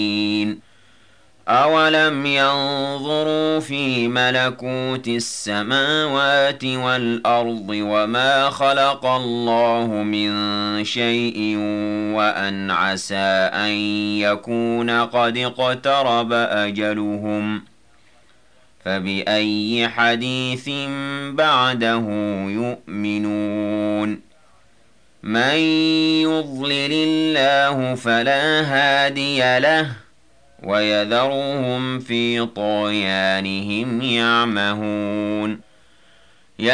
أَوَلَمْ يَنظُرُوا فِي مَلَكُوتِ السَّمَاوَاتِ وَالْأَرْضِ وَمَا خَلَقَ اللَّهُ مِن شَيْءٍ وَأَنْ عَسَىٰ أَن يَكُونَ قَدِ اقْتَرَبَ أَجَلُهُمْ فَبِأَيِّ حَدِيثٍ بَعْدَهُ يُؤْمِنُونَ مَن يُضْلِلِ اللَّهُ فَلَا هَادِيَ لَهُ وَيَذَرُهُمْ فِي طُغْيَانِهِمْ يَعْمَهُونَ